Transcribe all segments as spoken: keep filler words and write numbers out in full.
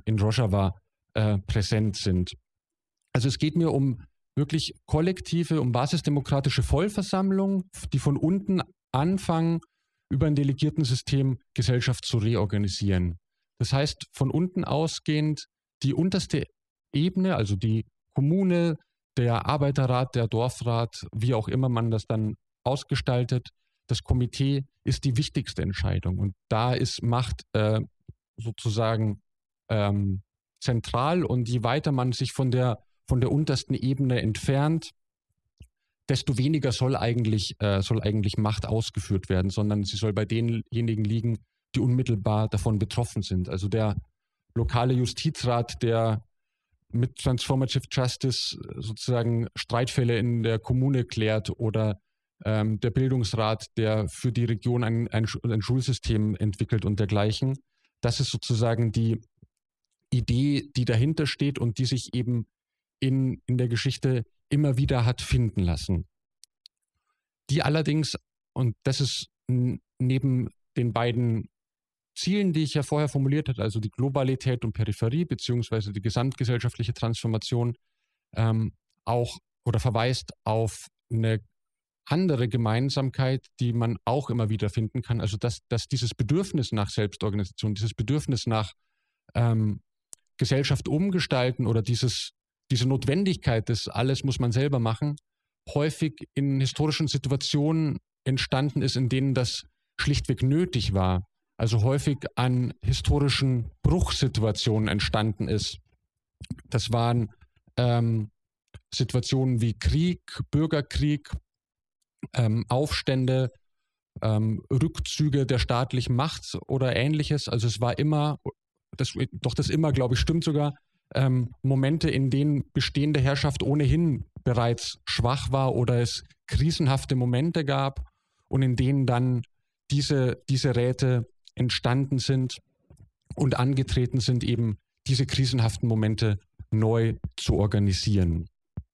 in Rojava äh, präsent sind. Also es geht mir um wirklich kollektive, um basisdemokratische Vollversammlungen, die von unten anfangen, über ein Delegiertensystem Gesellschaft zu reorganisieren. Das heißt, von unten ausgehend die unterste Ebene, also die Kommune, der Arbeiterrat, der Dorfrat, wie auch immer man das dann ausgestaltet, das Komitee ist die wichtigste Entscheidung. Und da ist Macht äh, sozusagen ähm, zentral. Und je weiter man sich von der, von der untersten Ebene entfernt, desto weniger soll eigentlich, äh, soll eigentlich Macht ausgeführt werden, sondern sie soll bei denjenigen liegen, die unmittelbar davon betroffen sind. Also der lokale Justizrat, der mit Transformative Justice sozusagen Streitfälle in der Kommune klärt, oder ähm, der Bildungsrat, der für die Region ein, ein, ein Schulsystem entwickelt und dergleichen. Das ist sozusagen die Idee, die dahinter steht und die sich eben in, in der Geschichte immer wieder hat finden lassen. Die allerdings, und das ist n- neben den beiden Zielen, die ich ja vorher formuliert habe, also die Globalität und Peripherie beziehungsweise die gesamtgesellschaftliche Transformation, ähm, auch oder verweist auf eine andere Gemeinsamkeit, die man auch immer wieder finden kann. Also dass, dass dieses Bedürfnis nach Selbstorganisation, dieses Bedürfnis nach ähm, Gesellschaft umgestalten oder dieses, diese Notwendigkeit, das alles muss man selber machen, häufig in historischen Situationen entstanden ist, in denen das schlichtweg nötig war. Also häufig an historischen Bruchsituationen entstanden ist. Das waren ähm, Situationen wie Krieg, Bürgerkrieg, ähm, Aufstände, ähm, Rückzüge der staatlichen Macht oder Ähnliches. Also es war immer, das, doch das immer, glaube ich, stimmt sogar, ähm, Momente, in denen bestehende Herrschaft ohnehin bereits schwach war oder es krisenhafte Momente gab und in denen dann diese, diese Räte entstanden sind und angetreten sind, eben diese krisenhaften Momente neu zu organisieren.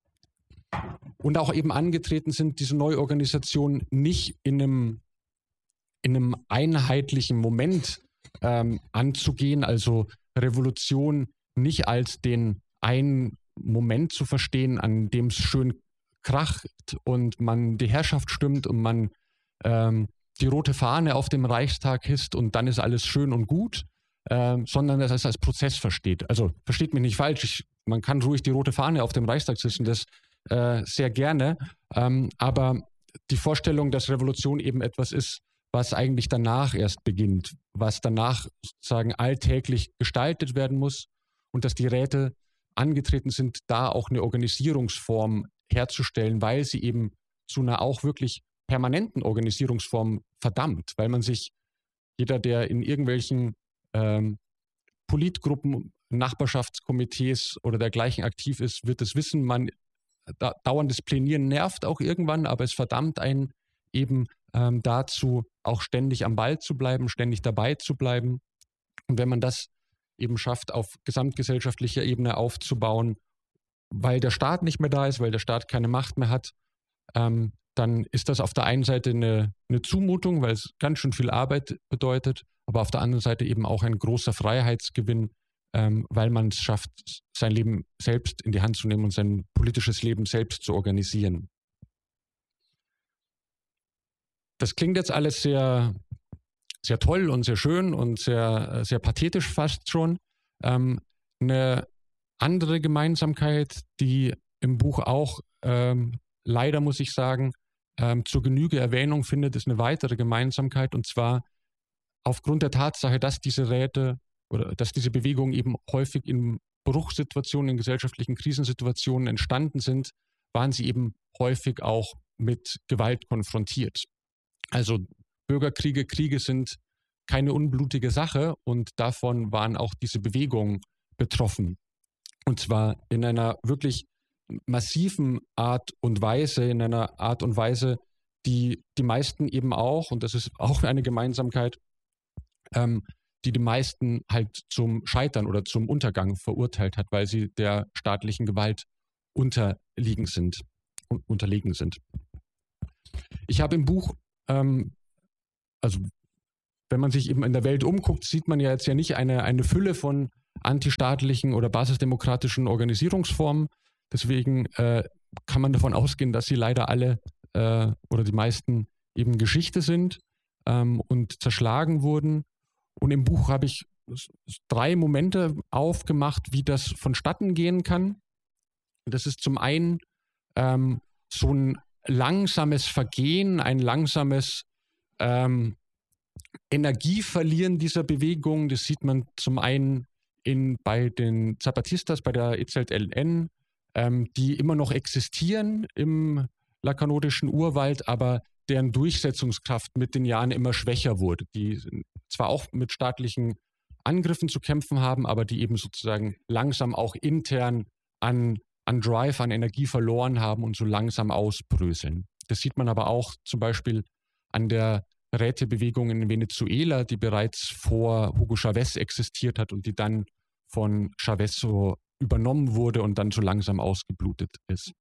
Und auch eben angetreten sind, diese Neuorganisation nicht in einem, in einem einheitlichen Moment ähm, anzugehen, also Revolution nicht als den einen Moment zu verstehen, an dem es schön kracht und man die Herrschaft stimmt und man ähm, die rote Fahne auf dem Reichstag hisst und dann ist alles schön und gut, äh, sondern dass es als Prozess versteht. Also versteht mich nicht falsch, ich, man kann ruhig die rote Fahne auf dem Reichstag hissen, das äh, sehr gerne, ähm, aber die Vorstellung, dass Revolution eben etwas ist, was eigentlich danach erst beginnt, was danach sozusagen alltäglich gestaltet werden muss und dass die Räte angetreten sind, da auch eine Organisierungsform herzustellen, weil sie eben zu einer auch wirklich permanenten Organisierungsform verdammt, weil man sich, jeder, der in irgendwelchen ähm, Politgruppen, Nachbarschaftskomitees oder dergleichen aktiv ist, wird es wissen, man da, dauerndes Plänieren nervt auch irgendwann, aber es verdammt einen eben ähm, dazu, auch ständig am Ball zu bleiben, ständig dabei zu bleiben. Und wenn man das eben schafft, auf gesamtgesellschaftlicher Ebene aufzubauen, weil der Staat nicht mehr da ist, weil der Staat keine Macht mehr hat, ähm, dann ist das auf der einen Seite eine, eine Zumutung, weil es ganz schön viel Arbeit bedeutet, aber auf der anderen Seite eben auch ein großer Freiheitsgewinn, ähm, weil man es schafft, sein Leben selbst in die Hand zu nehmen und sein politisches Leben selbst zu organisieren. Das klingt jetzt alles sehr, sehr toll und sehr schön und sehr, sehr pathetisch fast schon. Ähm, eine andere Gemeinsamkeit, die im Buch auch ähm, leider, muss ich sagen, ähm, zur Genüge Erwähnung findet, ist eine weitere Gemeinsamkeit, und zwar aufgrund der Tatsache, dass diese Räte oder dass diese Bewegungen eben häufig in Bruchsituationen, in gesellschaftlichen Krisensituationen entstanden sind, waren sie eben häufig auch mit Gewalt konfrontiert. Also Bürgerkriege, Kriege sind keine unblutige Sache und davon waren auch diese Bewegungen betroffen. Und zwar in einer wirklich massiven Art und Weise, in einer Art und Weise, die die meisten eben auch, und das ist auch eine Gemeinsamkeit, ähm, die die meisten halt zum Scheitern oder zum Untergang verurteilt hat, weil sie der staatlichen Gewalt unterliegen sind. unterlegen sind. Ich habe im Buch, ähm, also wenn man sich eben in der Welt umguckt, sieht man ja jetzt ja nicht eine, eine Fülle von antistaatlichen oder basisdemokratischen Organisierungsformen. Deswegen äh, kann man davon ausgehen, dass sie leider alle äh, oder die meisten eben Geschichte sind ähm, und zerschlagen wurden. Und im Buch habe ich drei Momente aufgemacht, wie das vonstatten gehen kann. Das ist zum einen ähm, so ein langsames Vergehen, ein langsames ähm, Energieverlieren dieser Bewegung. Das sieht man zum einen in, bei den Zapatistas, bei der E Z L N, ähm, die immer noch existieren im lakanotischen Urwald, aber deren Durchsetzungskraft mit den Jahren immer schwächer wurde, die zwar auch mit staatlichen Angriffen zu kämpfen haben, aber die eben sozusagen langsam auch intern an, an Drive, an Energie verloren haben und so langsam ausbröseln. Das sieht man aber auch zum Beispiel an der Rätebewegung in Venezuela, die bereits vor Hugo Chavez existiert hat und die dann von Chavez so übernommen wurde und dann so langsam ausgeblutet ist.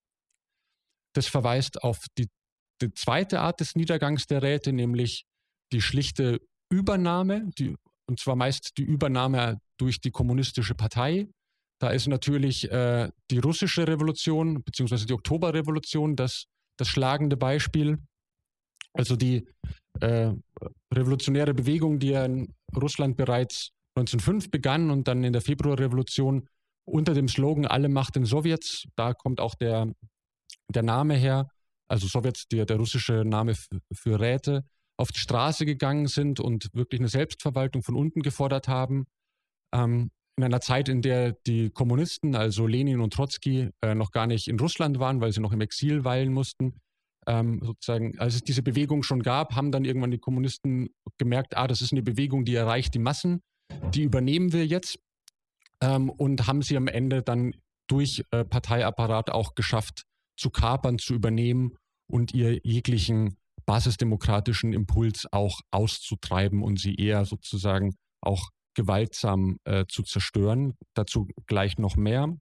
Das verweist auf die, die zweite Art des Niedergangs der Räte, nämlich die schlichte Übernahme, die, und zwar meist die Übernahme durch die kommunistische Partei. Da ist natürlich äh, die russische Revolution bzw. die Oktoberrevolution das, das schlagende Beispiel. Also die äh, revolutionäre Bewegung, die ja in Russland bereits neunzehnhundertfünf begann und dann in der Februarrevolution unter dem Slogan "Alle Macht den Sowjets", da kommt auch der, der Name her, also Sowjets, der, der russische Name für, für Räte, auf die Straße gegangen sind und wirklich eine Selbstverwaltung von unten gefordert haben. Ähm, in einer Zeit, in der die Kommunisten, also Lenin und Trotzki, äh, noch gar nicht in Russland waren, weil sie noch im Exil weilen mussten. Ähm, sozusagen, als es diese Bewegung schon gab, haben dann irgendwann die Kommunisten gemerkt, ah, das ist eine Bewegung, die erreicht die Massen, die übernehmen wir jetzt, ähm, und haben sie am Ende dann durch äh, Parteiapparat auch geschafft, zu kapern, zu übernehmen und ihr jeglichen basisdemokratischen Impuls auch auszutreiben und sie eher sozusagen auch gewaltsam äh, zu zerstören. Dazu gleich noch mehr.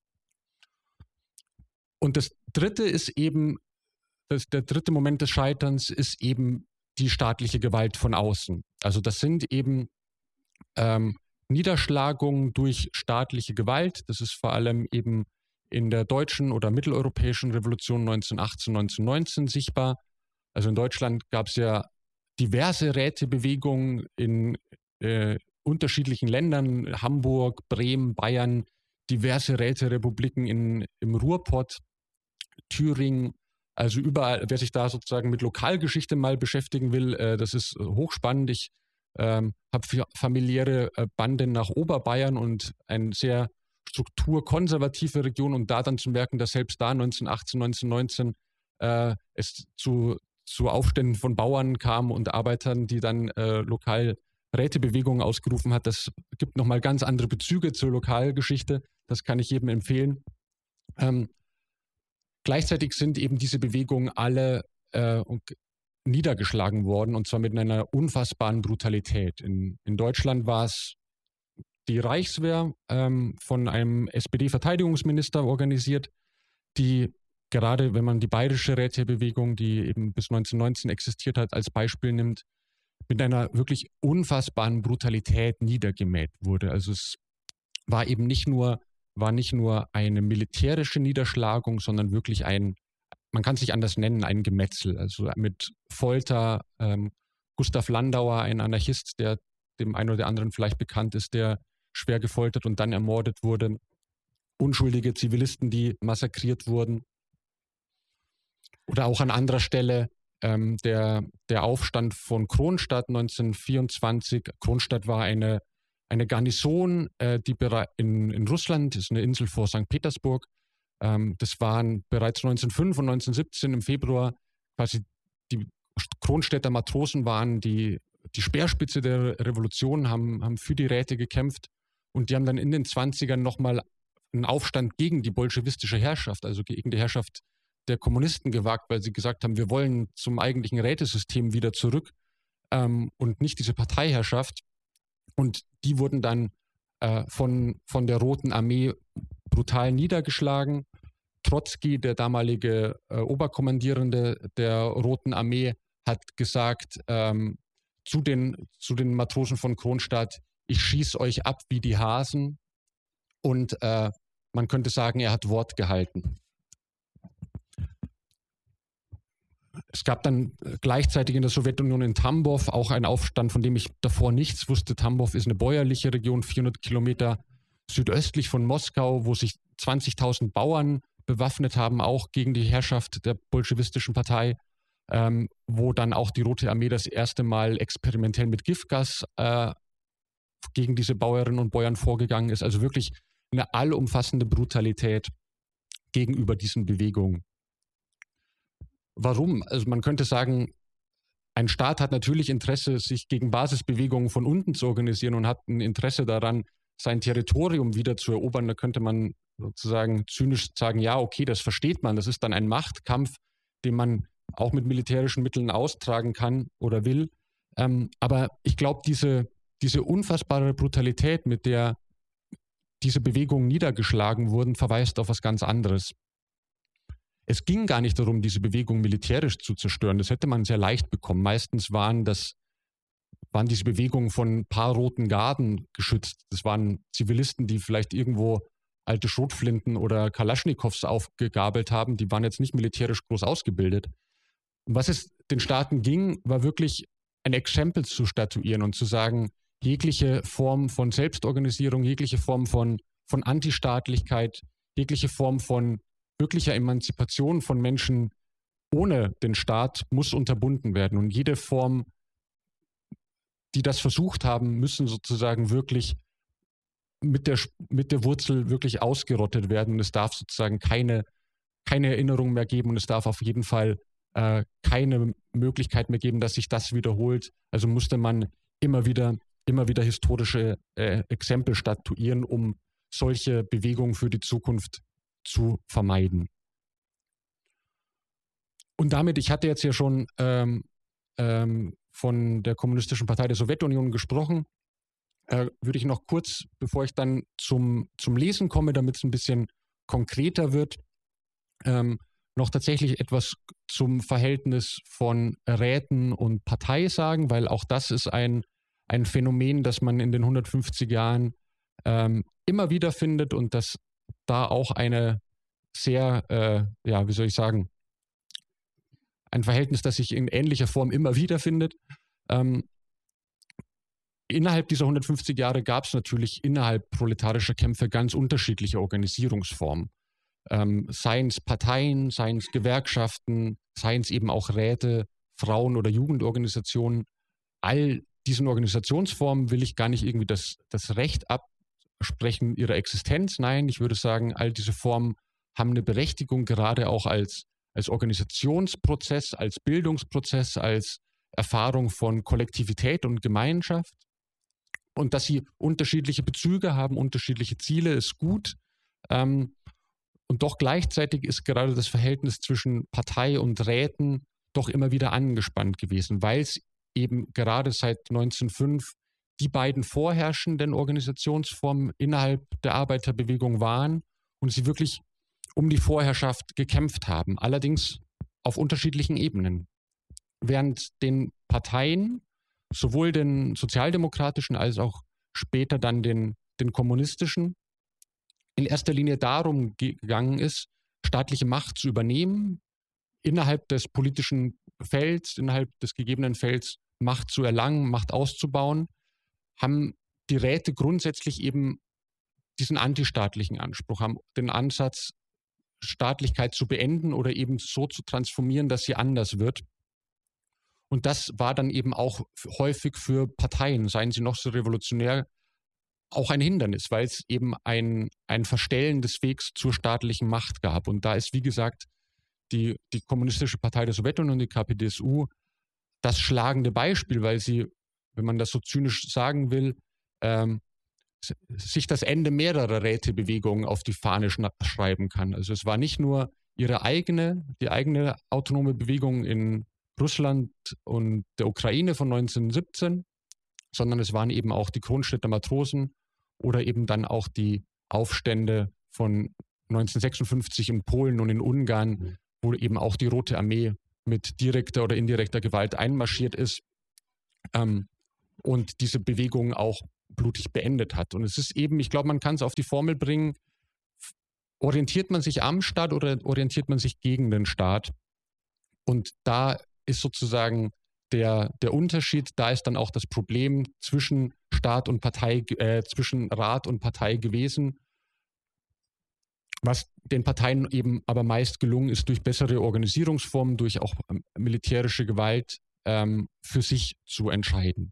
Und das dritte ist eben, das, der dritte Moment des Scheiterns ist eben die staatliche Gewalt von außen. Also das sind eben ähm, Niederschlagungen durch staatliche Gewalt. Das ist vor allem eben in der deutschen oder mitteleuropäischen Revolution neunzehnhundertachtzehn, neunzehnhundertneunzehn sichtbar. Also in Deutschland gab es ja diverse Rätebewegungen in äh, unterschiedlichen Ländern, Hamburg, Bremen, Bayern, diverse Räterepubliken in, im Ruhrpott, Thüringen. Also überall, wer sich da sozusagen mit Lokalgeschichte mal beschäftigen will, äh, das ist hochspannend. Ich ähm, habe familiäre äh, Banden nach Oberbayern und eine sehr strukturkonservative Region und da dann zu merken, dass selbst da neunzehnhundertachtzehn, neunzehnhundertneunzehn äh, es zu, zu Aufständen von Bauern kam und Arbeitern, die dann äh, lokal Rätebewegungen ausgerufen hat. Das gibt nochmal ganz andere Bezüge zur Lokalgeschichte. Das kann ich jedem empfehlen. Ähm, gleichzeitig sind eben diese Bewegungen alle äh, niedergeschlagen worden und zwar mit einer unfassbaren Brutalität. In, in Deutschland war es die Reichswehr, ähm, von einem S P D-Verteidigungsminister organisiert, die gerade, wenn man die bayerische Rätebewegung, die eben bis neunzehnhundertneunzehn existiert hat, als Beispiel nimmt, mit einer wirklich unfassbaren Brutalität niedergemäht wurde. Also es war eben nicht nur, war nicht nur eine militärische Niederschlagung, sondern wirklich ein, man kann es nicht anders nennen, ein Gemetzel. Also mit Folter. ähm, Gustav Landauer, ein Anarchist, der dem einen oder anderen vielleicht bekannt ist, der schwer gefoltert und dann ermordet wurde. Unschuldige Zivilisten, die massakriert wurden. Oder auch an anderer Stelle ähm, der, der Aufstand von Kronstadt neunzehnhundertvierundzwanzig. Kronstadt war eine, eine Garnison, äh, die in, in Russland, ist eine Insel vor Sankt Petersburg. Ähm, das waren bereits neunzehnhundertfünf und neunzehnhundertsiebzehn im Februar quasi die Kronstädter Matrosen waren die, die Speerspitze der Revolution, haben, haben für die Räte gekämpft und die haben dann in den zwanzigern nochmal einen Aufstand gegen die bolschewistische Herrschaft, also gegen die Herrschaft der Kommunisten gewagt, weil sie gesagt haben, wir wollen zum eigentlichen Rätesystem wieder zurück ähm, und nicht diese Parteiherrschaft. Und die wurden dann äh, von, von der Roten Armee brutal niedergeschlagen. Trotzki, der damalige äh, Oberkommandierende der Roten Armee, hat gesagt ähm, zu, den, zu den Matrosen von Kronstadt, ich schieße euch ab wie die Hasen. Und äh, man könnte sagen, er hat Wort gehalten. Es gab dann gleichzeitig in der Sowjetunion in Tambov auch einen Aufstand, von dem ich davor nichts wusste. Tambov ist eine bäuerliche Region, vierhundert Kilometer südöstlich von Moskau, wo sich zwanzigtausend Bauern bewaffnet haben, auch gegen die Herrschaft der bolschewistischen Partei, ähm, wo dann auch die Rote Armee das erste Mal experimentell mit Giftgas äh, gegen diese Bäuerinnen und Bauern vorgegangen ist. Also wirklich eine allumfassende Brutalität gegenüber diesen Bewegungen. Warum? Also man könnte sagen, ein Staat hat natürlich Interesse, sich gegen Basisbewegungen von unten zu organisieren und hat ein Interesse daran, sein Territorium wieder zu erobern. Da könnte man sozusagen zynisch sagen, ja, okay, das versteht man. Das ist dann ein Machtkampf, den man auch mit militärischen Mitteln austragen kann oder will. Ähm, aber ich glaube, diese, diese unfassbare Brutalität, mit der diese Bewegungen niedergeschlagen wurden, verweist auf was ganz anderes. Es ging gar nicht darum, diese Bewegung militärisch zu zerstören. Das hätte man sehr leicht bekommen. Meistens waren, das, waren diese Bewegungen von ein paar roten Garden geschützt. Das waren Zivilisten, die vielleicht irgendwo alte Schrotflinten oder Kalaschnikows aufgegabelt haben. Die waren jetzt nicht militärisch groß ausgebildet. Und was es den Staaten ging, war wirklich ein Exempel zu statuieren und zu sagen, jegliche Form von Selbstorganisierung, jegliche Form von, von Antistaatlichkeit, jegliche Form von wirklicher Emanzipation von Menschen ohne den Staat muss unterbunden werden. Und jede Form, die das versucht haben, müssen sozusagen wirklich mit der, mit der Wurzel wirklich ausgerottet werden. Und es darf sozusagen keine, keine Erinnerung mehr geben und es darf auf jeden Fall äh, keine Möglichkeit mehr geben, dass sich das wiederholt. Also musste man immer wieder, immer wieder historische äh, Exempel statuieren, um solche Bewegungen für die Zukunft zu vermeiden. Und damit, ich hatte jetzt ja schon ähm, ähm, von der Kommunistischen Partei der Sowjetunion gesprochen, äh, würde ich noch kurz, bevor ich dann zum, zum Lesen komme, damit es ein bisschen konkreter wird, ähm, noch tatsächlich etwas zum Verhältnis von Räten und Partei sagen, weil auch das ist ein, ein Phänomen, das man in den hundertfünfzig Jahren ähm, immer wieder findet und das da auch eine sehr, äh, ja, wie soll ich sagen, ein Verhältnis, das sich in ähnlicher Form immer wieder findet. Ähm, innerhalb dieser hundertfünfzig Jahre gab es natürlich innerhalb proletarischer Kämpfe ganz unterschiedliche Organisierungsformen. Ähm, seien es Parteien, seien es Gewerkschaften, seien es eben auch Räte, Frauen- oder Jugendorganisationen. All diesen Organisationsformen will ich gar nicht irgendwie das, das Recht absprechen ihrer Existenz. Nein, ich würde sagen, all diese Formen haben eine Berechtigung, gerade auch als, als Organisationsprozess, als Bildungsprozess, als Erfahrung von Kollektivität und Gemeinschaft. Und dass sie unterschiedliche Bezüge haben, unterschiedliche Ziele, ist gut. Ähm, und doch gleichzeitig ist gerade das Verhältnis zwischen Partei und Räten doch immer wieder angespannt gewesen, weil es eben gerade seit neunzehnhundertfünf die beiden vorherrschenden Organisationsformen innerhalb der Arbeiterbewegung waren und sie wirklich um die Vorherrschaft gekämpft haben, allerdings auf unterschiedlichen Ebenen. Während den Parteien, sowohl den sozialdemokratischen als auch später dann den, den kommunistischen, in erster Linie darum gegangen ist, staatliche Macht zu übernehmen, innerhalb des politischen Felds, innerhalb des gegebenen Felds Macht zu erlangen, Macht auszubauen, haben die Räte grundsätzlich eben diesen antistaatlichen Anspruch, haben den Ansatz, Staatlichkeit zu beenden oder eben so zu transformieren, dass sie anders wird. Und das war dann eben auch häufig für Parteien, seien sie noch so revolutionär, auch ein Hindernis, weil es eben ein, ein Verstellen des Wegs zur staatlichen Macht gab. Und da ist, wie gesagt, die, die Kommunistische Partei der Sowjetunion, die K P D S U, das schlagende Beispiel, weil sie, wenn man das so zynisch sagen will, ähm, sich das Ende mehrerer Rätebewegungen auf die Fahne schreiben kann. Also es war nicht nur ihre eigene, die eigene autonome Bewegung in Russland und der Ukraine von neunzehnhundertsiebzehn, sondern es waren eben auch die Kronstädter Matrosen oder eben dann auch die Aufstände von neunzehnhundertsechsundfünfzig in Polen und in Ungarn, wo eben auch die Rote Armee mit direkter oder indirekter Gewalt einmarschiert ist ähm, und diese Bewegung auch blutig beendet hat. Und es ist eben, ich glaube, man kann es auf die Formel bringen, orientiert man sich am Staat oder orientiert man sich gegen den Staat? Und da ist sozusagen der, der Unterschied, da ist dann auch das Problem zwischen Staat und Partei, äh, zwischen Rat und Partei gewesen, was den Parteien eben aber meist gelungen ist, durch bessere Organisierungsformen, durch auch ähm, militärische Gewalt ähm, für sich zu entscheiden.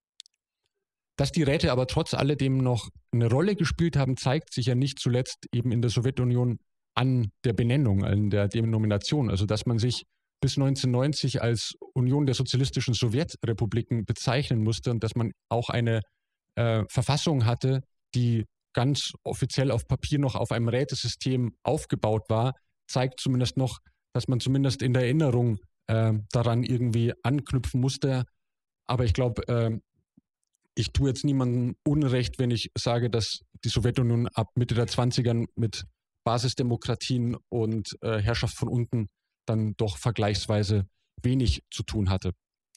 Dass die Räte aber trotz alledem noch eine Rolle gespielt haben, zeigt sich ja nicht zuletzt eben in der Sowjetunion an der Benennung, an der Denomination. Also dass man sich bis neunzehnhundertneunzig als Union der sozialistischen Sowjetrepubliken bezeichnen musste und dass man auch eine äh, Verfassung hatte, die ganz offiziell auf Papier noch auf einem Rätesystem aufgebaut war, zeigt zumindest noch, dass man zumindest in der Erinnerung äh, daran irgendwie anknüpfen musste. Aber ich glaube, äh, ich tue jetzt niemandem Unrecht, wenn ich sage, dass die Sowjetunion ab Mitte der zwanziger mit Basisdemokratien und äh, Herrschaft von unten dann doch vergleichsweise wenig zu tun hatte.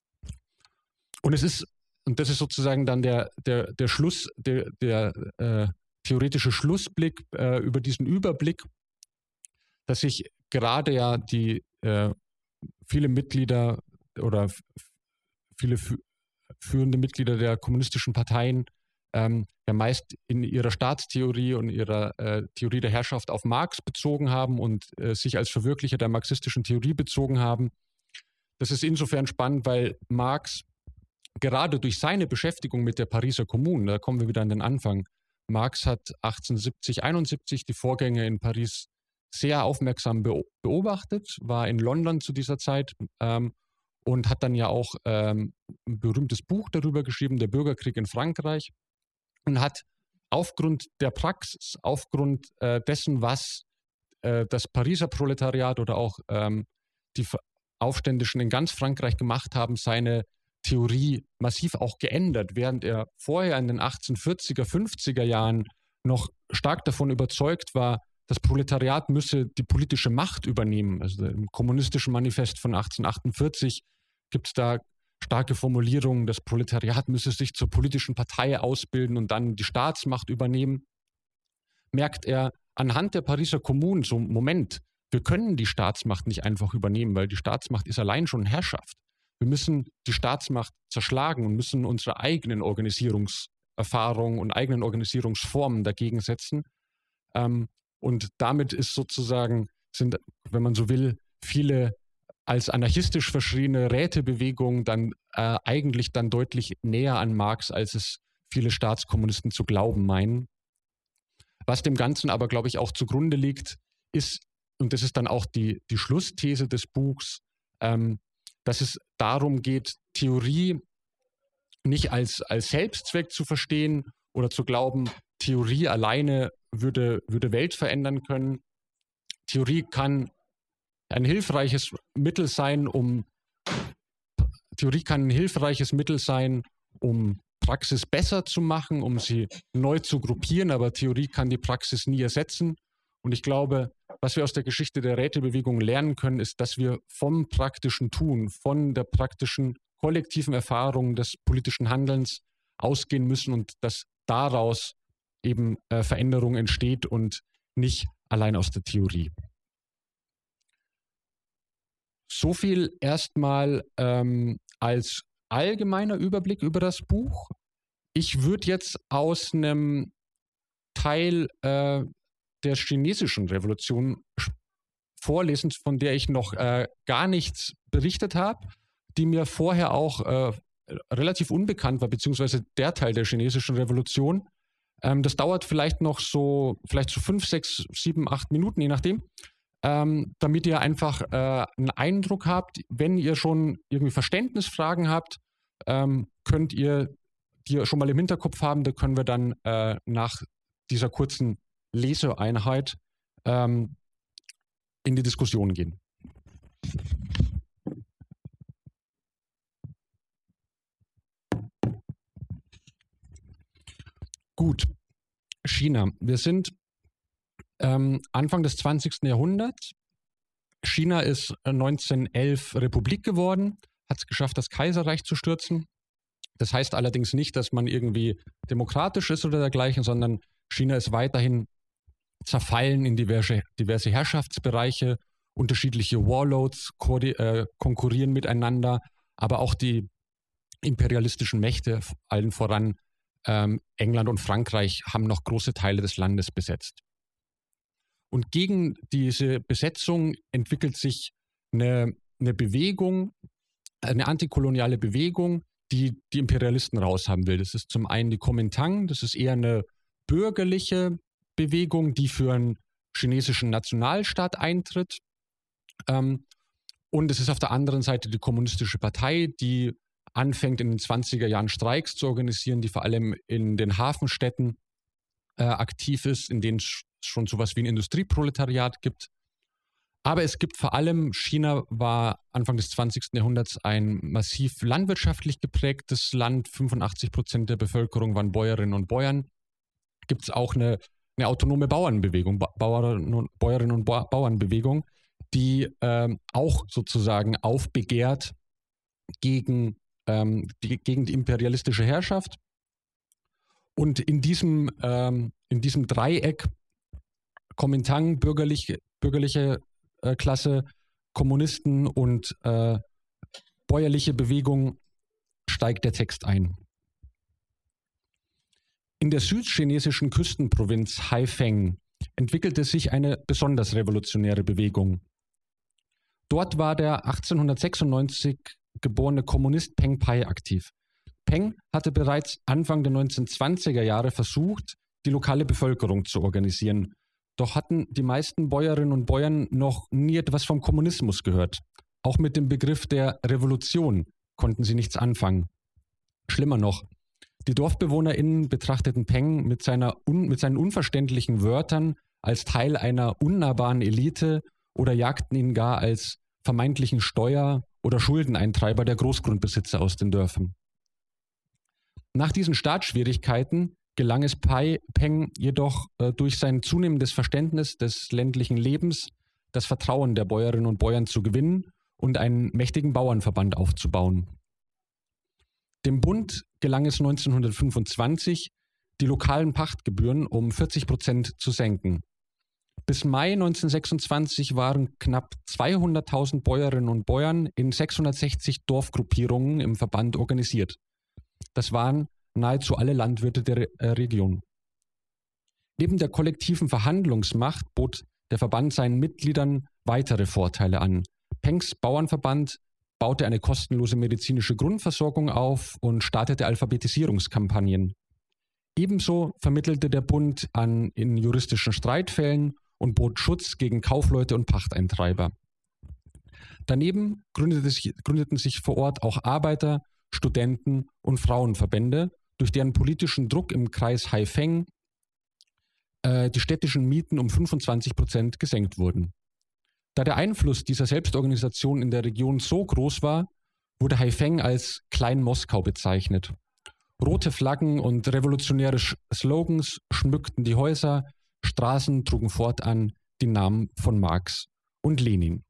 Und es ist, und das ist sozusagen dann der, der, der Schluss, der, der äh, theoretische Schlussblick äh, über diesen Überblick, dass sich gerade ja die äh, viele Mitglieder oder viele führende Mitglieder der kommunistischen Parteien ähm, ja meist in ihrer Staatstheorie und ihrer äh, Theorie der Herrschaft auf Marx bezogen haben und äh, sich als Verwirklicher der marxistischen Theorie bezogen haben. Das ist insofern spannend, weil Marx gerade durch seine Beschäftigung mit der Pariser Kommune, da kommen wir wieder an den Anfang, Marx hat achtzehnhundertsiebzig, einundsiebzig die Vorgänge in Paris sehr aufmerksam beobachtet, war in London zu dieser Zeit ähm, und hat dann ja auch ähm, ein berühmtes Buch darüber geschrieben, Der Bürgerkrieg in Frankreich, und hat aufgrund der Praxis, aufgrund äh, dessen, was äh, das Pariser Proletariat oder auch ähm, die Aufständischen in ganz Frankreich gemacht haben, seine Theorie massiv auch geändert, während er vorher in den achtzehnhundertvierziger, fünfziger Jahren noch stark davon überzeugt war, das Proletariat müsse die politische Macht übernehmen. Also im Kommunistischen Manifest von achtzehnhundertachtundvierzig gibt es da starke Formulierungen, das Proletariat müsse sich zur politischen Partei ausbilden und dann die Staatsmacht übernehmen. Merkt er anhand der Pariser Kommune, so Moment, wir können die Staatsmacht nicht einfach übernehmen, weil die Staatsmacht ist allein schon Herrschaft. Wir müssen die Staatsmacht zerschlagen und müssen unsere eigenen Organisierungserfahrungen und eigenen Organisierungsformen dagegen setzen. Ähm, und damit ist sozusagen, sind, wenn man so will, viele als anarchistisch verschriene Rätebewegungen dann äh, eigentlich dann deutlich näher an Marx, als es viele Staatskommunisten zu glauben meinen. Was dem Ganzen aber, glaube ich, auch zugrunde liegt, ist, und das ist dann auch die, die Schlussthese des Buchs, ähm, dass es darum geht, Theorie nicht als, als Selbstzweck zu verstehen oder zu glauben, Theorie alleine würde, würde Welt verändern können. Theorie kann ein hilfreiches Mittel sein, um Theorie kann ein hilfreiches Mittel sein, um Praxis besser zu machen, um sie neu zu gruppieren, aber Theorie kann die Praxis nie ersetzen. Und ich glaube, was wir aus der Geschichte der Rätebewegung lernen können, ist, dass wir vom praktischen Tun, von der praktischen kollektiven Erfahrung des politischen Handelns ausgehen müssen und dass daraus eben äh, Veränderung entsteht und nicht allein aus der Theorie. So viel erstmal ähm, als allgemeiner Überblick über das Buch. Ich würde jetzt aus einem Teil äh, der chinesischen Revolution vorlesen, von der ich noch äh, gar nichts berichtet habe, die mir vorher auch äh, relativ unbekannt war, beziehungsweise der Teil der chinesischen Revolution. Ähm, das dauert vielleicht noch so, vielleicht so fünf, sechs, sieben, acht Minuten, je nachdem, ähm, damit ihr einfach äh, einen Eindruck habt. Wenn ihr schon irgendwie Verständnisfragen habt, ähm, könnt ihr die schon mal im Hinterkopf haben, da können wir dann äh, nach dieser kurzen Leseeinheit ähm, in die Diskussion gehen. Gut, China. Wir sind ähm, Anfang des zwanzigsten Jahrhunderts. China ist neunzehnhundertelf Republik geworden, hat es geschafft, das Kaiserreich zu stürzen. Das heißt allerdings nicht, dass man irgendwie demokratisch ist oder dergleichen, sondern China ist weiterhin zerfallen in diverse, diverse Herrschaftsbereiche, unterschiedliche Warlords äh, konkurrieren miteinander, aber auch die imperialistischen Mächte, allen voran ähm, England und Frankreich, haben noch große Teile des Landes besetzt. Und gegen diese Besetzung entwickelt sich eine, eine Bewegung, eine antikoloniale Bewegung, die die Imperialisten raushaben will. Das ist zum einen die Kuomintang, das ist eher eine bürgerliche Bewegung, die für einen chinesischen Nationalstaat eintritt. Ähm, und es ist auf der anderen Seite die Kommunistische Partei, die anfängt in den zwanziger Jahren Streiks zu organisieren, die vor allem in den Hafenstädten äh, aktiv ist, in denen es schon sowas wie ein Industrieproletariat gibt. Aber es gibt vor allem, China war Anfang des zwanzigsten Jahrhunderts ein massiv landwirtschaftlich geprägtes Land. fünfundachtzig Prozent der Bevölkerung waren Bäuerinnen und Bauern. Gibt es auch eine, eine autonome Bauernbewegung, ba Bauern und, Bäuerinnen und ba Bauernbewegung, die ähm, auch sozusagen aufbegehrt gegen, ähm, die, gegen die imperialistische Herrschaft. Und in diesem, ähm, in diesem Dreieck Kuomintang, bürgerlich, bürgerliche äh, Klasse, Kommunisten und äh, bäuerliche Bewegung, steigt der Text ein. In der südchinesischen Küstenprovinz Haifeng entwickelte sich eine besonders revolutionäre Bewegung. Dort war der achtzehnhundertsechsundneunzig geborene Kommunist Peng Pai aktiv. Peng hatte bereits Anfang der neunzehnhundertzwanziger Jahre versucht, die lokale Bevölkerung zu organisieren. Doch hatten die meisten Bäuerinnen und Bauern noch nie etwas vom Kommunismus gehört. Auch mit dem Begriff der Revolution konnten sie nichts anfangen. Schlimmer noch, die DorfbewohnerInnen betrachteten Peng mit, seiner un, mit seinen unverständlichen Wörtern als Teil einer unnahbaren Elite oder jagten ihn gar als vermeintlichen Steuer- oder Schuldeneintreiber der Großgrundbesitzer aus den Dörfern. Nach diesen Startschwierigkeiten gelang es Pai, Peng jedoch äh, durch sein zunehmendes Verständnis des ländlichen Lebens das Vertrauen der Bäuerinnen und Bauern zu gewinnen und einen mächtigen Bauernverband aufzubauen. Dem Bund gelang es neunzehnhundertfünfundzwanzig, die lokalen Pachtgebühren um vierzig Prozent zu senken. Bis Mai neunzehnhundertsechsundzwanzig waren knapp zweihunderttausend Bäuerinnen und Bauern in sechshundertsechzig Dorfgruppierungen im Verband organisiert. Das waren nahezu alle Landwirte der Re äh, Region. Neben der kollektiven Verhandlungsmacht bot der Verband seinen Mitgliedern weitere Vorteile an. Pengs Bauernverband baute eine kostenlose medizinische Grundversorgung auf und startete Alphabetisierungskampagnen. Ebenso vermittelte der Bund an in juristischen Streitfällen und bot Schutz gegen Kaufleute und Pachteintreiber. Daneben gründete sich, gründeten sich vor Ort auch Arbeiter-, Studenten- und Frauenverbände, durch deren politischen Druck im Kreis Haifeng äh, die städtischen Mieten um fünfundzwanzig Prozent gesenkt wurden. Da der Einfluss dieser Selbstorganisation in der Region so groß war, wurde Haifeng als Klein-Moskau bezeichnet. Rote Flaggen und revolutionäre Slogans schmückten die Häuser, Straßen trugen fortan die Namen von Marx und Lenin.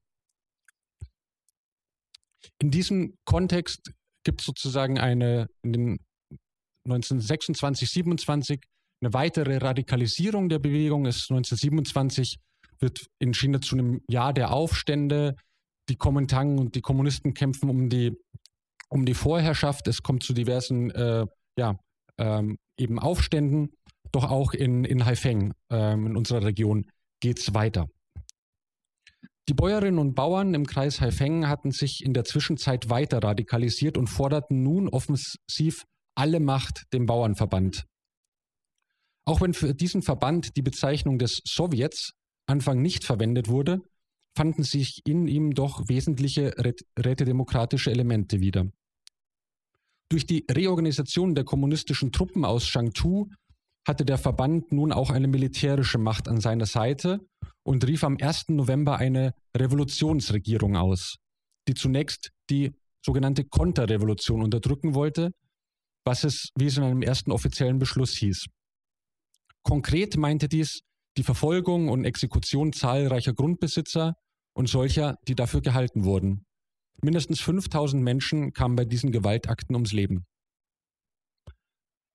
In diesem Kontext gibt es sozusagen eine, in den neunzehnhundertsechsundzwanzig, siebenundzwanzig eine weitere Radikalisierung der Bewegung. Es neunzehnhundertsiebenundzwanzig wird in China zu einem Jahr der Aufstände. Die Kuomintang und die Kommunisten kämpfen um die, um die Vorherrschaft. Es kommt zu diversen äh, ja, ähm, eben Aufständen. Doch auch in, in Haifeng, ähm, in unserer Region, geht es weiter. Die Bäuerinnen und Bauern im Kreis Haifeng hatten sich in der Zwischenzeit weiter radikalisiert und forderten nun offensiv alle Macht dem Bauernverband. Auch wenn für diesen Verband die Bezeichnung des Sowjets Anfang nicht verwendet wurde, fanden sich in ihm doch wesentliche rätedemokratische Elemente wieder. Durch die Reorganisation der kommunistischen Truppen aus Changchu hatte der Verband nun auch eine militärische Macht an seiner Seite und rief am ersten November eine Revolutionsregierung aus, die zunächst die sogenannte Konterrevolution unterdrücken wollte, was es, wie es in einem ersten offiziellen Beschluss hieß. Konkret meinte dies die Verfolgung und Exekution zahlreicher Grundbesitzer und solcher, die dafür gehalten wurden. Mindestens fünftausend Menschen kamen bei diesen Gewaltakten ums Leben.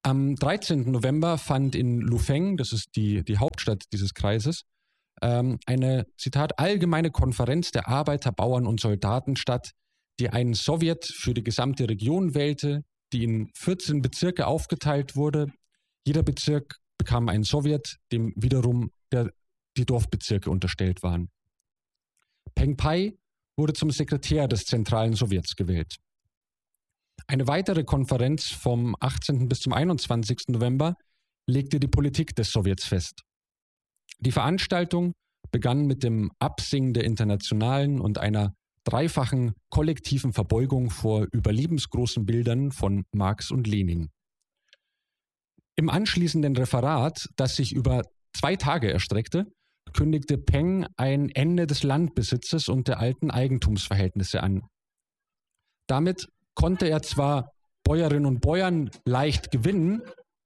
Am dreizehnten November fand in Lufeng, das ist die, die Hauptstadt dieses Kreises, ähm, eine, Zitat, allgemeine Konferenz der Arbeiter, Bauern und Soldaten statt, die einen Sowjet für die gesamte Region wählte, die in vierzehn Bezirke aufgeteilt wurde. Jeder Bezirk bekam einen Sowjet, dem wiederum der, die Dorfbezirke unterstellt waren. Peng Pai wurde zum Sekretär des Zentralen Sowjets gewählt. Eine weitere Konferenz vom achtzehnten bis zum einundzwanzigsten November legte die Politik des Sowjets fest. Die Veranstaltung begann mit dem Absingen der Internationalen und einer dreifachen kollektiven Verbeugung vor überlebensgroßen Bildern von Marx und Lenin. Im anschließenden Referat, das sich über zwei Tage erstreckte, kündigte Peng ein Ende des Landbesitzes und der alten Eigentumsverhältnisse an. Damit konnte er zwar Bäuerinnen und Bauern leicht gewinnen,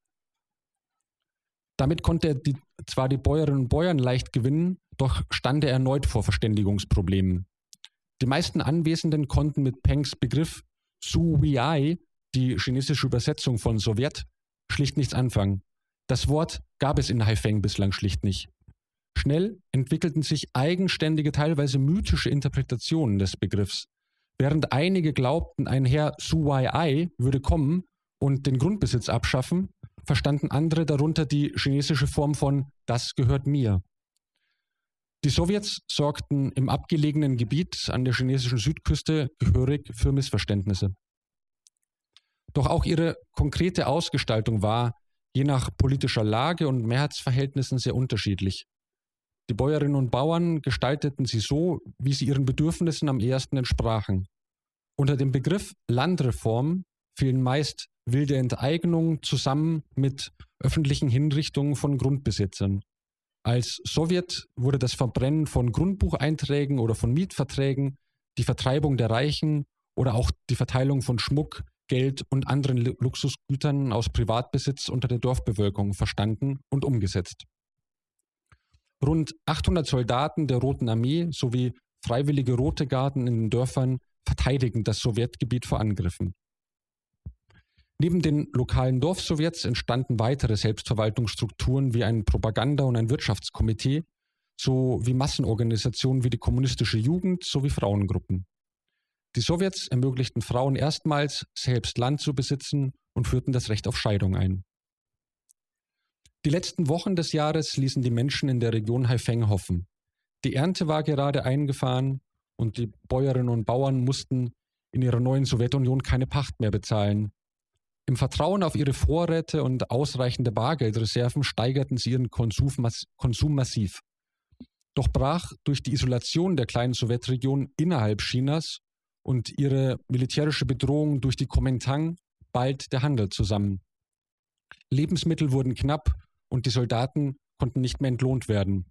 damit konnte er die, zwar die Bäuerinnen und Bauern leicht gewinnen, doch stand er erneut vor Verständigungsproblemen. Die meisten Anwesenden konnten mit Pengs Begriff Su Wei, die chinesische Übersetzung von Sowjet, schlicht nichts anfangen. Das Wort gab es in Haifeng bislang schlicht nicht. Schnell entwickelten sich eigenständige, teilweise mythische Interpretationen des Begriffs. Während einige glaubten, ein Herr Su Wei würde kommen und den Grundbesitz abschaffen, verstanden andere darunter die chinesische Form von das gehört mir. Die Sowjets sorgten im abgelegenen Gebiet an der chinesischen Südküste gehörig für Missverständnisse. Doch auch ihre konkrete Ausgestaltung war je nach politischer Lage und Mehrheitsverhältnissen sehr unterschiedlich. Die Bäuerinnen und Bauern gestalteten sie so, wie sie ihren Bedürfnissen am ehesten entsprachen. Unter dem Begriff Landreform fielen meist wilde Enteignungen zusammen mit öffentlichen Hinrichtungen von Grundbesitzern. Als Sowjet wurde das Verbrennen von Grundbucheinträgen oder von Mietverträgen, die Vertreibung der Reichen oder auch die Verteilung von Schmuck, Geld und anderen Luxusgütern aus Privatbesitz unter der Dorfbevölkerung verstanden und umgesetzt. Rund achthundert Soldaten der Roten Armee sowie freiwillige Rote Garden in den Dörfern verteidigen das Sowjetgebiet vor Angriffen. Neben den lokalen Dorfsowjets entstanden weitere Selbstverwaltungsstrukturen wie ein Propaganda- und ein Wirtschaftskomitee, sowie Massenorganisationen wie die kommunistische Jugend sowie Frauengruppen. Die Sowjets ermöglichten Frauen erstmals, selbst Land zu besitzen und führten das Recht auf Scheidung ein. Die letzten Wochen des Jahres ließen die Menschen in der Region Haifeng hoffen. Die Ernte war gerade eingefahren und die Bäuerinnen und Bauern mussten in ihrer neuen Sowjetunion keine Pacht mehr bezahlen. Im Vertrauen auf ihre Vorräte und ausreichende Bargeldreserven steigerten sie ihren Konsum, mass- Konsum massiv. Doch brach durch die Isolation der kleinen Sowjetregion innerhalb Chinas und ihre militärische Bedrohung durch die Kuomintang bald der Handel zusammen. Lebensmittel wurden knapp und die Soldaten konnten nicht mehr entlohnt werden.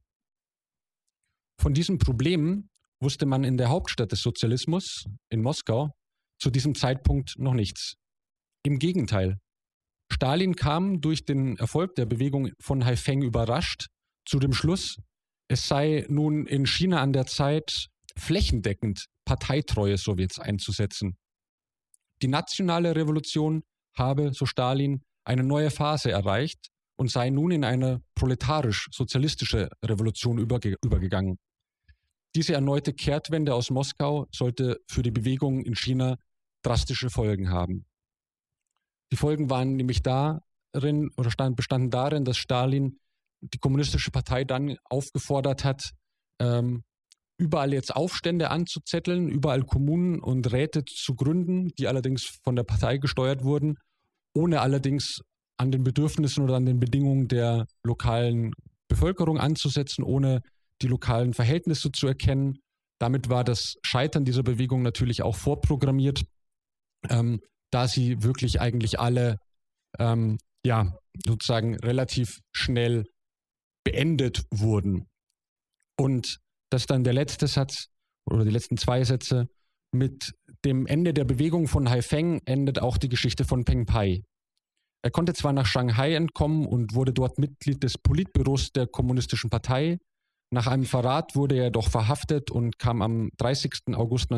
Von diesem Problem wusste man in der Hauptstadt des Sozialismus, in Moskau, zu diesem Zeitpunkt noch nichts. Im Gegenteil. Stalin kam durch den Erfolg der Bewegung von Haifeng überrascht zu dem Schluss, es sei nun in China an der Zeit, flächendeckend parteitreue Sowjets einzusetzen. Die nationale Revolution habe, so Stalin, eine neue Phase erreicht und sei nun in eine proletarisch-sozialistische Revolution überge- übergegangen. Diese erneute Kehrtwende aus Moskau sollte für die Bewegung in China drastische Folgen haben. Die Folgen waren nämlich darin oder stand, bestanden darin, dass Stalin die kommunistische Partei dann aufgefordert hat, ähm, überall jetzt Aufstände anzuzetteln, überall Kommunen und Räte zu gründen, die allerdings von der Partei gesteuert wurden, ohne allerdings an den Bedürfnissen oder an den Bedingungen der lokalen Bevölkerung anzusetzen, ohne die lokalen Verhältnisse zu erkennen. Damit war das Scheitern dieser Bewegung natürlich auch vorprogrammiert, ähm, da sie wirklich eigentlich alle ähm, ja, sozusagen relativ schnell beendet wurden. Und das ist dann der letzte Satz oder die letzten zwei Sätze. Mit dem Ende der Bewegung von Haifeng endet auch die Geschichte von Peng Pai. Er konnte zwar nach Shanghai entkommen und wurde dort Mitglied des Politbüros der Kommunistischen Partei. Nach einem Verrat wurde er doch verhaftet und kam am dreißigsten August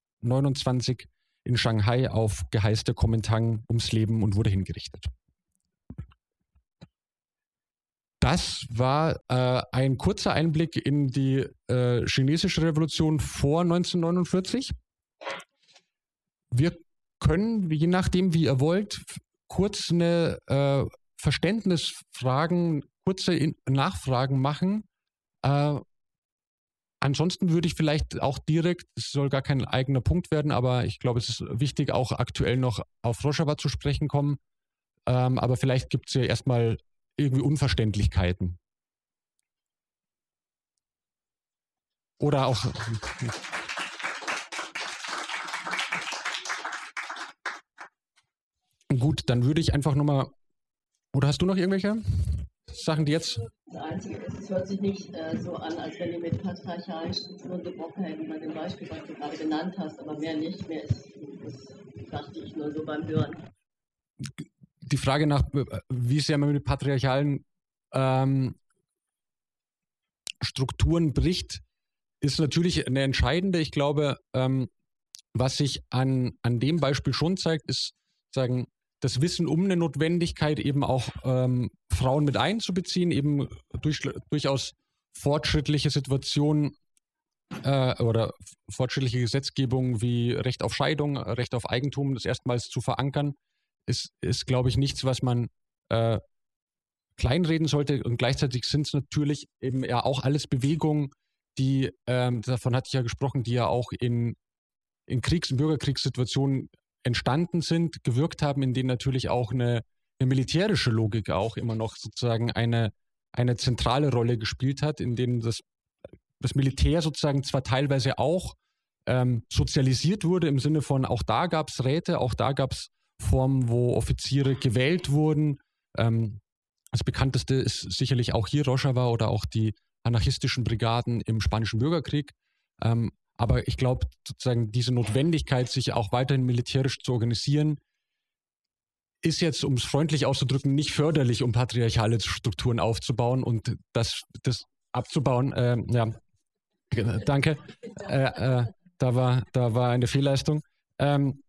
neunzehnhundertneunundzwanzig in Shanghai auf Geheiß der Kuomintang ums Leben und wurde hingerichtet. Das war äh, ein kurzer Einblick in die äh, chinesische Revolution vor neunzehnhundertneunundvierzig. Wir können, je nachdem, wie ihr wollt, kurz eine äh, Verständnisfragen, kurze in Nachfragen machen. Äh, ansonsten würde ich vielleicht auch direkt, es soll gar kein eigener Punkt werden, aber ich glaube, es ist wichtig, auch aktuell noch auf Rojava zu sprechen kommen. Ähm, aber vielleicht gibt es ja erstmal irgendwie Unverständlichkeiten. Oder auch. Gut, dann würde ich einfach nochmal. Oder hast du noch irgendwelche Sachen, die jetzt. Das Einzige ist, es hört sich nicht äh, so an, als wenn die mit patriarchalen Strukturen gebrochen hätten, bei dem Beispiel, was du gerade genannt hast, aber mehr nicht. Mehr ist, das dachte ich nur so beim Hören. Die Frage nach, wie sehr man mit patriarchalen ähm, Strukturen bricht, ist natürlich eine entscheidende. Ich glaube, ähm, was sich an, an dem Beispiel schon zeigt, ist sagen, das Wissen um eine Notwendigkeit, eben auch ähm, Frauen mit einzubeziehen, eben durch, durchaus fortschrittliche Situationen äh, oder fortschrittliche Gesetzgebung wie Recht auf Scheidung, Recht auf Eigentum, das erstmals zu verankern, ist, ist glaube ich, nichts, was man äh, kleinreden sollte. Und gleichzeitig sind es natürlich eben ja auch alles Bewegungen, die, ähm, davon hatte ich ja gesprochen, die ja auch in, in Kriegs- und Bürgerkriegssituationen entstanden sind, gewirkt haben, in denen natürlich auch eine, eine militärische Logik auch immer noch sozusagen eine, eine zentrale Rolle gespielt hat, in denen das, das Militär sozusagen zwar teilweise auch ähm, sozialisiert wurde, im Sinne von, auch da gab es Räte, auch da gab es Formen, wo Offiziere gewählt wurden. Ähm, das bekannteste ist sicherlich auch hier Rojava oder auch die anarchistischen Brigaden im Spanischen Bürgerkrieg. Ähm, Aber ich glaube, sozusagen diese Notwendigkeit, sich auch weiterhin militärisch zu organisieren, ist jetzt, um es freundlich auszudrücken, nicht förderlich, um patriarchale Strukturen aufzubauen und das, das abzubauen. Äh, ja, danke. Äh, äh, da war, da war eine Fehlleistung. Ähm,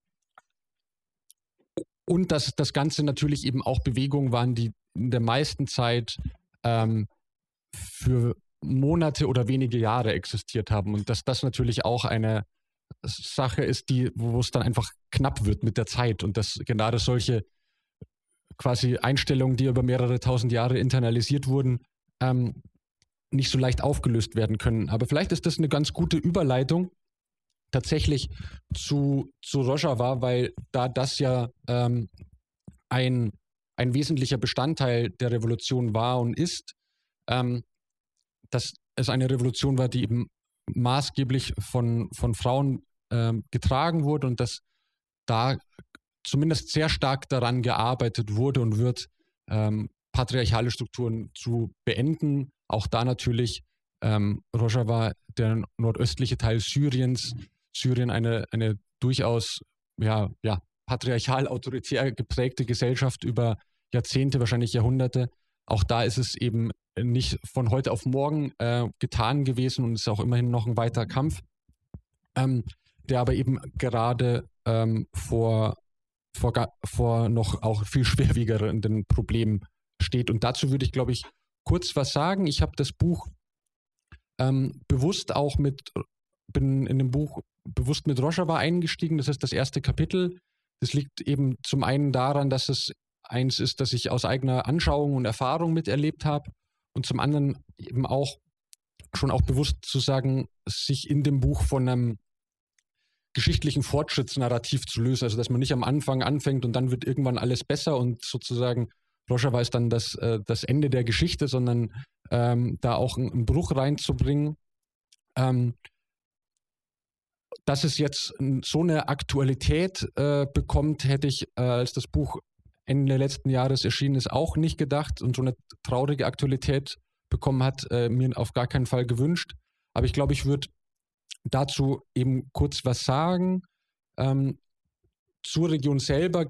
und dass das Ganze natürlich eben auch Bewegungen waren, die in der meisten Zeit ähm, für Monate oder wenige Jahre existiert haben und dass das natürlich auch eine Sache ist, die, wo es dann einfach knapp wird mit der Zeit und dass gerade solche quasi Einstellungen, die über mehrere tausend Jahre internalisiert wurden, ähm, nicht so leicht aufgelöst werden können. Aber vielleicht ist das eine ganz gute Überleitung tatsächlich zu, zu Rojava, weil da das ja ähm, ein, ein wesentlicher Bestandteil der Revolution war und ist, ähm, dass es eine Revolution war, die eben maßgeblich von, von Frauen ähm, getragen wurde und dass da zumindest sehr stark daran gearbeitet wurde und wird, ähm, patriarchale Strukturen zu beenden. Auch da natürlich ähm, Rojava, der nordöstliche Teil Syriens, Syrien eine, eine durchaus ja, ja, patriarchal-autoritär geprägte Gesellschaft über Jahrzehnte, wahrscheinlich Jahrhunderte. Auch da ist es eben nicht von heute auf morgen äh, getan gewesen und ist auch immerhin noch ein weiter Kampf, ähm, der aber eben gerade ähm, vor, vor, vor noch auch viel schwerwiegenden Problemen steht. Und dazu würde ich, glaube ich, kurz was sagen. Ich habe das Buch ähm, bewusst auch mit, bin in dem Buch bewusst mit Rojava eingestiegen. Das ist das erste Kapitel. Das liegt eben zum einen daran, dass es eins ist, das ich aus eigener Anschauung und Erfahrung miterlebt habe und zum anderen eben auch schon auch bewusst zu sagen, sich in dem Buch von einem geschichtlichen Fortschrittsnarrativ zu lösen, also dass man nicht am Anfang anfängt und dann wird irgendwann alles besser und sozusagen Rojava ist dann das, äh, das Ende der Geschichte, sondern ähm, da auch einen, einen Bruch reinzubringen. Ähm, dass es jetzt so eine Aktualität äh, bekommt, hätte ich, äh, als das Buch Ende letzten Jahres erschienen ist, auch nicht gedacht und so eine traurige Aktualität bekommen hat, äh, mir auf gar keinen Fall gewünscht. Aber ich glaube, ich würde dazu eben kurz was sagen. Ähm, zur Region selber.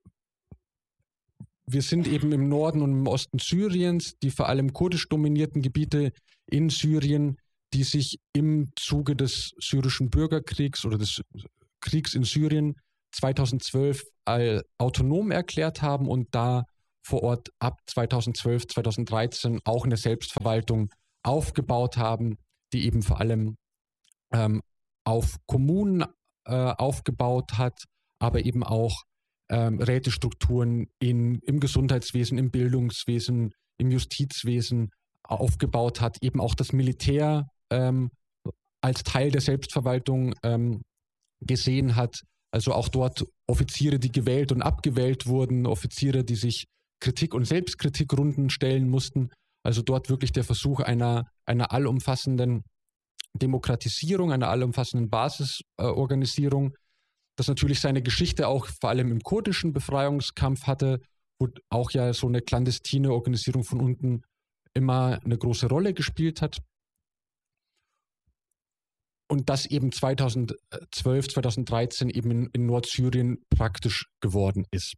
Wir sind eben im Norden und im Osten Syriens, die vor allem kurdisch dominierten Gebiete in Syrien, die sich im Zuge des syrischen Bürgerkriegs oder des Kriegs in Syrien zweitausendzwölf autonom erklärt haben und da vor Ort ab zweitausendzwölf, zweitausenddreizehn auch eine Selbstverwaltung aufgebaut haben, die eben vor allem ähm, auf Kommunen äh, aufgebaut hat, aber eben auch ähm, Rätestrukturen in, im Gesundheitswesen, im Bildungswesen, im Justizwesen aufgebaut hat, eben auch das Militär ähm, als Teil der Selbstverwaltung ähm, gesehen hat. Also auch dort Offiziere, die gewählt und abgewählt wurden, Offiziere, die sich Kritik- und Selbstkritikrunden stellen mussten. Also dort wirklich der Versuch einer, einer allumfassenden Demokratisierung, einer allumfassenden Basisorganisierung, das natürlich seine Geschichte auch vor allem im kurdischen Befreiungskampf hatte, wo auch ja so eine clandestine Organisierung von unten immer eine große Rolle gespielt hat. Und das eben zweitausendzwölf, zweitausenddreizehn eben in, in Nordsyrien praktisch geworden ist.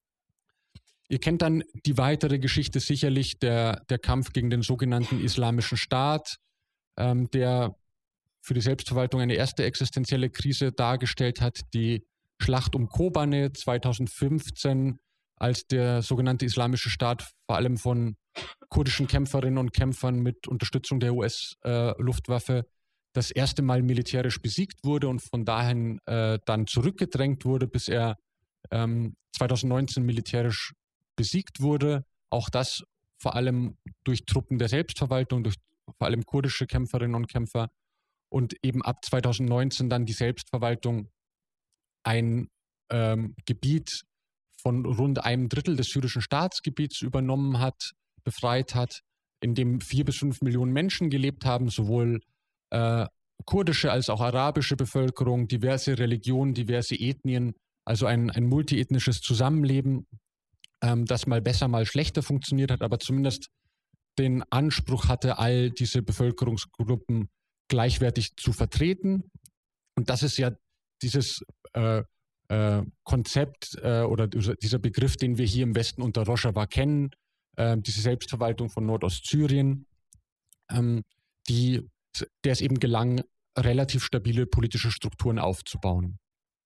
Ihr kennt dann die weitere Geschichte sicherlich, der, der Kampf gegen den sogenannten Islamischen Staat, ähm, der für die Selbstverwaltung eine erste existenzielle Krise dargestellt hat, die Schlacht um Kobane zweitausendfünfzehn, als der sogenannte Islamische Staat vor allem von kurdischen Kämpferinnen und Kämpfern mit Unterstützung der U S-Luftwaffe äh, das erste Mal militärisch besiegt wurde und von dahin äh, dann zurückgedrängt wurde, bis er ähm, zweitausendneunzehn militärisch besiegt wurde. Auch das vor allem durch Truppen der Selbstverwaltung, durch vor allem kurdische Kämpferinnen und Kämpfer. Und eben ab zweitausendneunzehn dann die Selbstverwaltung ein ähm, Gebiet von rund einem Drittel des syrischen Staatsgebiets übernommen hat, befreit hat, in dem vier bis fünf Millionen Menschen gelebt haben, sowohl äh, kurdische als auch arabische Bevölkerung, diverse Religionen, diverse Ethnien, also ein, ein multiethnisches Zusammenleben, ähm, das mal besser, mal schlechter funktioniert hat, aber zumindest den Anspruch hatte, all diese Bevölkerungsgruppen gleichwertig zu vertreten. Und das ist ja dieses äh, äh, Konzept äh, oder dieser Begriff, den wir hier im Westen unter Rojava kennen, äh, diese Selbstverwaltung von Nordostsyrien, ähm, die, der es eben gelang, relativ stabile politische Strukturen aufzubauen.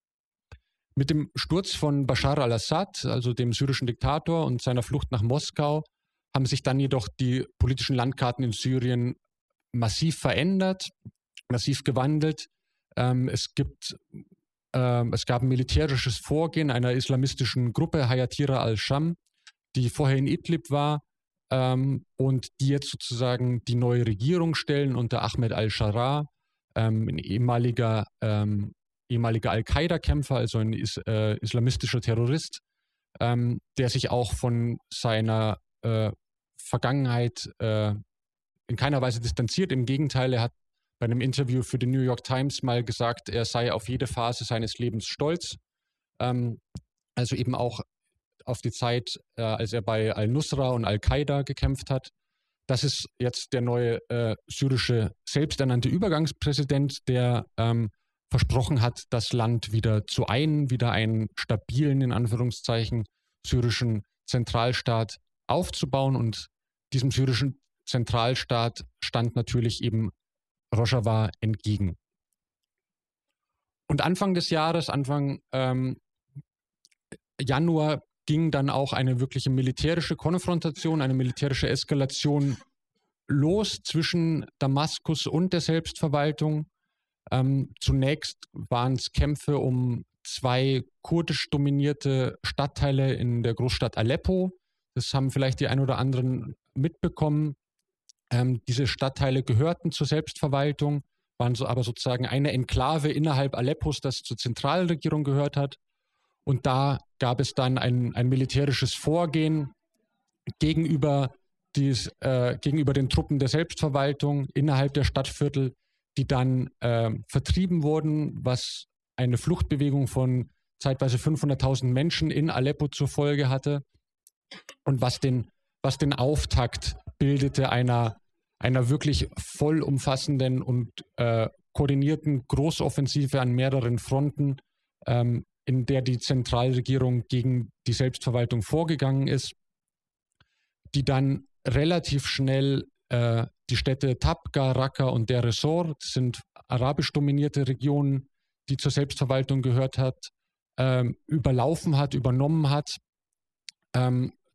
Mit dem Sturz von Bashar al-Assad, also dem syrischen Diktator, und seiner Flucht nach Moskau, haben sich dann jedoch die politischen Landkarten in Syrien massiv verändert, massiv gewandelt. Ähm, es gibt, ähm, es gab ein militärisches Vorgehen einer islamistischen Gruppe, Hayatira al-Sham, die vorher in Idlib war ähm, und die jetzt sozusagen die neue Regierung stellen unter Ahmed al-Sharaa, ähm, ein ehemaliger, ähm, ehemaliger Al-Qaida-Kämpfer, also ein is äh, islamistischer Terrorist, ähm, der sich auch von seiner äh, Vergangenheit äh, in keiner Weise distanziert. Im Gegenteil, er hat bei einem Interview für die New York Times mal gesagt, er sei auf jede Phase seines Lebens stolz. Ähm, also eben auch auf die Zeit, äh, als er bei Al-Nusra und Al-Qaida gekämpft hat. Das ist jetzt der neue äh, syrische selbsternannte Übergangspräsident, der ähm, versprochen hat, das Land wieder zu einen, wieder einen stabilen, in Anführungszeichen, syrischen Zentralstaat aufzubauen. Und diesem syrischen Zentralstaat stand natürlich eben Rojava entgegen. Und Anfang des Jahres, Anfang ähm, Januar, ging dann auch eine wirkliche militärische Konfrontation, eine militärische Eskalation los zwischen Damaskus und der Selbstverwaltung. Ähm, zunächst waren es Kämpfe um zwei kurdisch dominierte Stadtteile in der Großstadt Aleppo. Das haben vielleicht die ein oder anderen mitbekommen. Ähm, diese Stadtteile gehörten zur Selbstverwaltung, waren so aber sozusagen eine Enklave innerhalb Aleppos, das zur Zentralregierung gehört hat. Und da gab es dann ein, ein militärisches Vorgehen gegenüber, dies, äh, gegenüber den Truppen der Selbstverwaltung innerhalb der Stadtviertel, die dann äh, vertrieben wurden, was eine Fluchtbewegung von zeitweise fünfhunderttausend Menschen in Aleppo zur Folge hatte und was den, was den Auftakt bildete einer, einer wirklich vollumfassenden und äh, koordinierten Großoffensive an mehreren Fronten, ähm, in der die Zentralregierung gegen die Selbstverwaltung vorgegangen ist, die dann relativ schnell äh, die Städte Tabqa, Raqqa und Deir ez-Zor, das sind arabisch dominierte Regionen, die zur Selbstverwaltung gehört hat, ähm, überlaufen hat, übernommen hat. Ähm,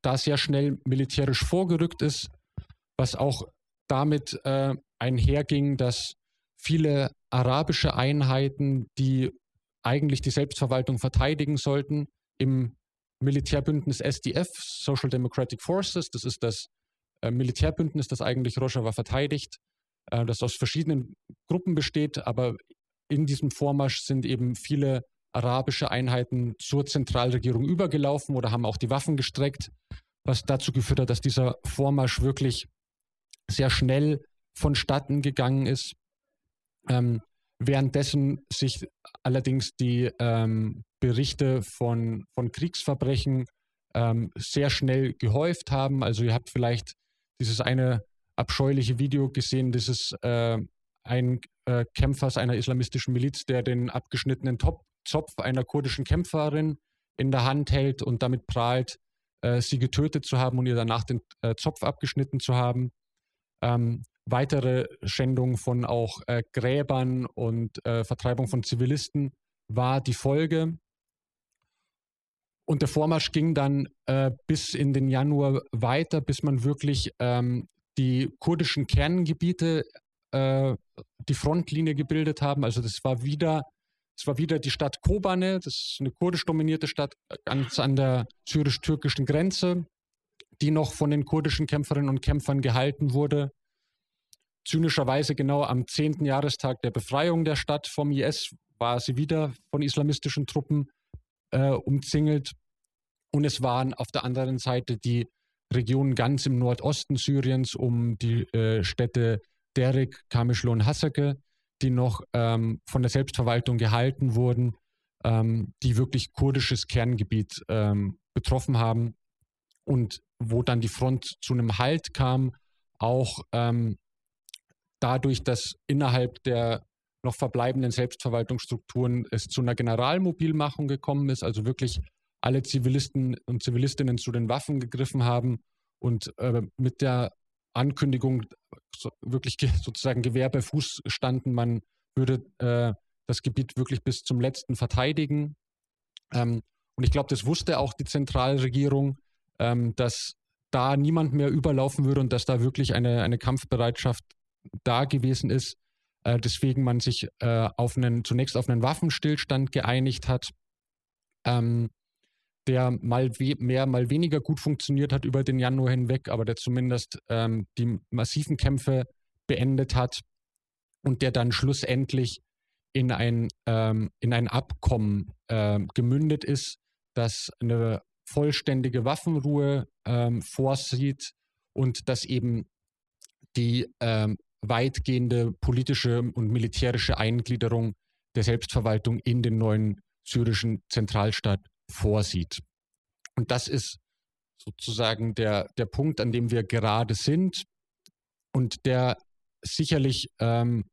da sehr schnell militärisch vorgerückt ist, was auch damit äh, einherging, dass viele arabische Einheiten, die eigentlich die Selbstverwaltung verteidigen sollten, im Militärbündnis S D F, Social Democratic Forces, das ist das äh, Militärbündnis, das eigentlich Rojava verteidigt, äh, das aus verschiedenen Gruppen besteht, aber in diesem Vormarsch sind eben viele arabische Einheiten zur Zentralregierung übergelaufen oder haben auch die Waffen gestreckt, was dazu geführt hat, dass dieser Vormarsch wirklich sehr schnell vonstatten gegangen ist. Ähm, währenddessen sich allerdings die ähm, Berichte von, von Kriegsverbrechen ähm, sehr schnell gehäuft haben. Also ihr habt vielleicht dieses eine abscheuliche Video gesehen, dieses äh, ein äh, Kämpfers einer islamistischen Miliz, der den abgeschnittenen Top Zopf einer kurdischen Kämpferin in der Hand hält und damit prahlt, äh, sie getötet zu haben und ihr danach den äh, Zopf abgeschnitten zu haben. Ähm, weitere Schändungen von auch äh, Gräbern und äh, Vertreibung von Zivilisten war die Folge. Und der Vormarsch ging dann äh, bis in den Januar weiter, bis man wirklich ähm, die kurdischen Kerngebiete äh, die Frontlinie gebildet haben. Also das war wieder, das war wieder die Stadt Kobane, das ist eine kurdisch dominierte Stadt ganz an der syrisch-türkischen Grenze, die noch von den kurdischen Kämpferinnen und Kämpfern gehalten wurde. Zynischerweise genau am zehnten Jahrestag der Befreiung der Stadt vom I S war sie wieder von islamistischen Truppen äh, umzingelt. Und es waren auf der anderen Seite die Regionen ganz im Nordosten Syriens um die äh, Städte Derik, Qamishlo und Hasake, die noch ähm, von der Selbstverwaltung gehalten wurden, ähm, die wirklich kurdisches Kerngebiet ähm, betroffen haben und wo dann die Front zu einem Halt kam, auch ähm, dadurch, dass innerhalb der noch verbleibenden Selbstverwaltungsstrukturen es zu einer Generalmobilmachung gekommen ist, also wirklich alle Zivilisten und Zivilistinnen zu den Waffen gegriffen haben und äh, mit der Ankündigung so, wirklich ge sozusagen Gewehr bei Fuß standen, man würde äh, das Gebiet wirklich bis zum Letzten verteidigen. Ähm, und ich glaube, das wusste auch die Zentralregierung, ähm, dass da niemand mehr überlaufen würde und dass da wirklich eine, eine Kampfbereitschaft da gewesen ist, äh, deswegen man sich äh, auf einen, zunächst auf einen Waffenstillstand geeinigt hat, ähm, der mal mehr, mal weniger gut funktioniert hat über den Januar hinweg, aber der zumindest ähm, die massiven Kämpfe beendet hat und der dann schlussendlich in ein, ähm, in ein Abkommen äh, gemündet ist, das eine vollständige Waffenruhe ähm, vorsieht und das eben die ähm, weitgehende politische und militärische Eingliederung der Selbstverwaltung in den neuen syrischen Zentralstaat vorsieht. Und das ist sozusagen der, der Punkt, an dem wir gerade sind und der sicherlich ähm,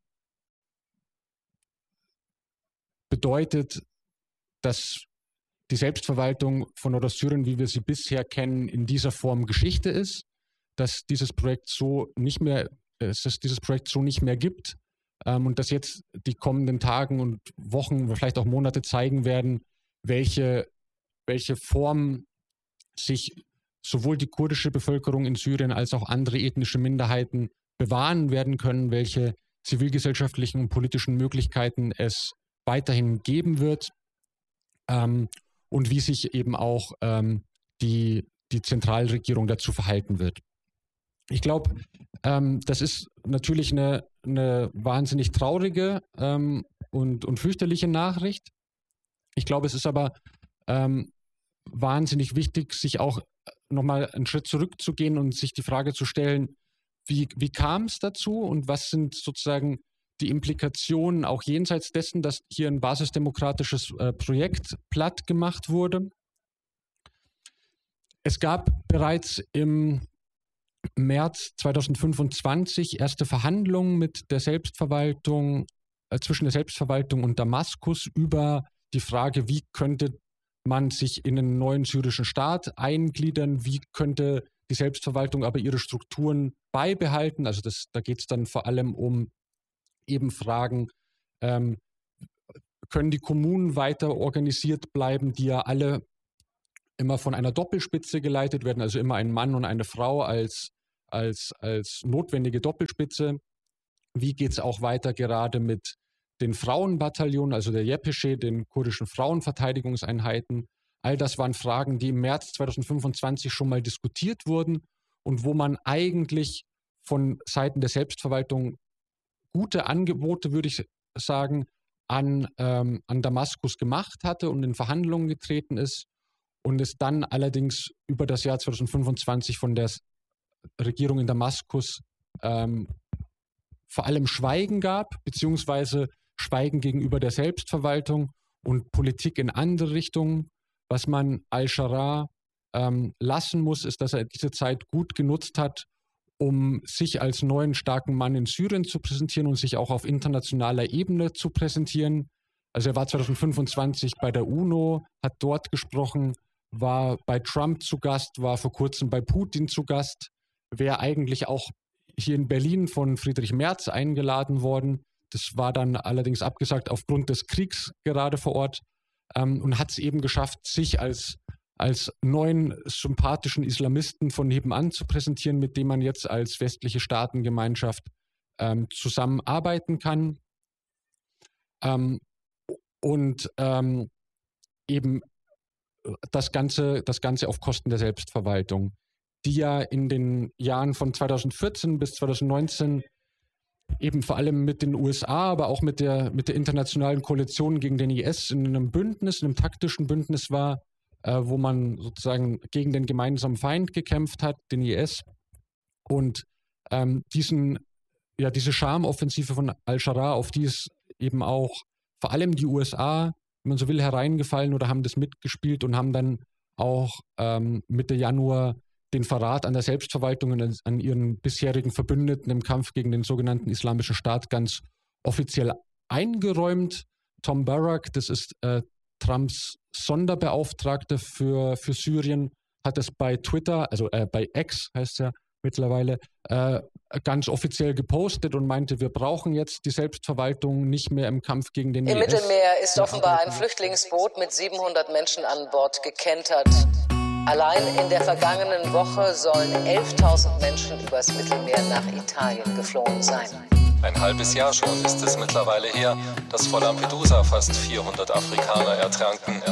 bedeutet, dass die Selbstverwaltung von Nordossyrien, wie wir sie bisher kennen, in dieser Form Geschichte ist, dass dieses Projekt so nicht mehr, dass es dieses Projekt so nicht mehr gibt ähm, und dass jetzt die kommenden Tagen und Wochen, vielleicht auch Monate zeigen werden, welche, welche Form sich sowohl die kurdische Bevölkerung in Syrien als auch andere ethnische Minderheiten bewahren werden können, welche zivilgesellschaftlichen und politischen Möglichkeiten es weiterhin geben wird ähm, und wie sich eben auch ähm, die, die Zentralregierung dazu verhalten wird. Ich glaube, ähm, das ist natürlich eine, eine wahnsinnig traurige ähm, und, und fürchterliche Nachricht. Ich glaube, es ist aber ähm, wahnsinnig wichtig, sich auch nochmal einen Schritt zurückzugehen und sich die Frage zu stellen, wie, wie kam es dazu und was sind sozusagen die Implikationen auch jenseits dessen, dass hier ein basisdemokratisches äh, Projekt platt gemacht wurde. Es gab bereits im März zweitausendfünfundzwanzig erste Verhandlungen mit der Selbstverwaltung, äh, zwischen der Selbstverwaltung und Damaskus über die Frage, wie könnte man sich in einen neuen syrischen Staat eingliedern, wie könnte die Selbstverwaltung aber ihre Strukturen beibehalten. Also das, da geht es dann vor allem um eben Fragen, ähm, können die Kommunen weiter organisiert bleiben, die ja alle immer von einer Doppelspitze geleitet werden, also immer ein Mann und eine Frau als, als, als notwendige Doppelspitze. Wie geht es auch weiter gerade mit den Frauenbataillonen, also der Yepesche, den kurdischen Frauenverteidigungseinheiten? All das waren Fragen, die im März zweitausendfünfundzwanzig schon mal diskutiert wurden und wo man eigentlich von Seiten der Selbstverwaltung gute Angebote, würde ich sagen, an, ähm, an Damaskus gemacht hatte und in Verhandlungen getreten ist und es dann allerdings über das Jahr zweitausendfünfundzwanzig von der Regierung in Damaskus ähm, vor allem Schweigen gab, beziehungsweise Schweigen gegenüber der Selbstverwaltung und Politik in andere Richtungen. Was man al-Sharaa ähm, lassen muss, ist, dass er diese Zeit gut genutzt hat, um sich als neuen starken Mann in Syrien zu präsentieren und sich auch auf internationaler Ebene zu präsentieren. Also er war zweitausendfünfundzwanzig bei der UNO, hat dort gesprochen, war bei Trump zu Gast, war vor kurzem bei Putin zu Gast, wäre eigentlich auch hier in Berlin von Friedrich Merz eingeladen worden. Das war dann allerdings abgesagt aufgrund des Kriegs gerade vor Ort ähm, und hat es eben geschafft, sich als, als neuen sympathischen Islamisten von nebenan zu präsentieren, mit dem man jetzt als westliche Staatengemeinschaft ähm, zusammenarbeiten kann. Ähm, und ähm, eben das Ganze, das Ganze auf Kosten der Selbstverwaltung, die ja in den Jahren von zweitausendvierzehn bis zweitausendneunzehn eben vor allem mit den U S A, aber auch mit der, mit der internationalen Koalition gegen den I S in einem Bündnis, in einem taktischen Bündnis war, äh, wo man sozusagen gegen den gemeinsamen Feind gekämpft hat, den I S. Und ähm, diesen, ja, diese Charmoffensive von al-Sharaa, auf die ist eben auch vor allem die U S A, wenn man so will, hereingefallen oder haben das mitgespielt und haben dann auch ähm, Mitte Januar den Verrat an der Selbstverwaltung und an ihren bisherigen Verbündeten im Kampf gegen den sogenannten Islamischen Staat ganz offiziell eingeräumt. Tom Barrack, das ist äh, Trumps Sonderbeauftragter für, für Syrien, hat es bei Twitter, also äh, bei X heißt es ja mittlerweile, äh, ganz offiziell gepostet und meinte, wir brauchen jetzt die Selbstverwaltung nicht mehr im Kampf gegen den I S. Im Mittelmeer ist offenbar ein Flüchtlingsboot mit siebenhundert Menschen an Bord gekentert. Allein in der vergangenen Woche sollen elftausend Menschen übers Mittelmeer nach Italien geflohen sein. Ein halbes Jahr schon ist es mittlerweile her, dass vor Lampedusa fast vierhundert Afrikaner ertranken.